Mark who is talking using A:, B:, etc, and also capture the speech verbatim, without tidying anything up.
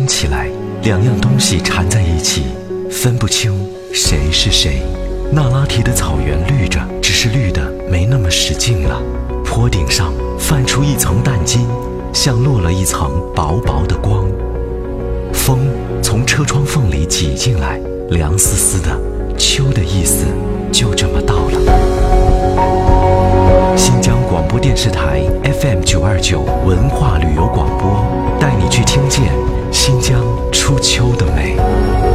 A: 起来，两样东西缠在一起，分不清谁是谁。那拉提的草原绿着，只是绿的没那么使劲了。坡顶上泛出一层淡金，像落了一层薄薄的光。风从车窗缝里挤进来，凉丝丝的，秋的意思就这么到了。新疆广播电视台 F M 九二九文化旅